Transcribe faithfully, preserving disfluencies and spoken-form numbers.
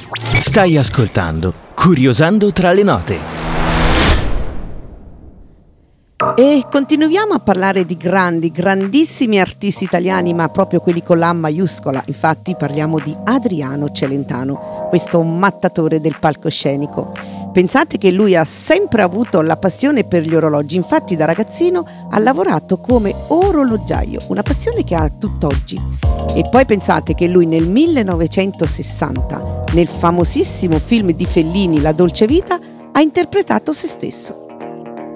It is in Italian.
Stai ascoltando Curiosando tra le note. E continuiamo a parlare di grandi, grandissimi artisti italiani, ma proprio quelli con la maiuscola. Infatti parliamo di Adriano Celentano, questo mattatore del palcoscenico. Pensate che lui ha sempre avuto la passione per gli orologi, infatti da ragazzino ha lavorato come orologiaio, una passione che ha tutt'oggi. E poi pensate che lui nel millenovecentosessanta, nel famosissimo film di Fellini La dolce vita, ha interpretato se stesso.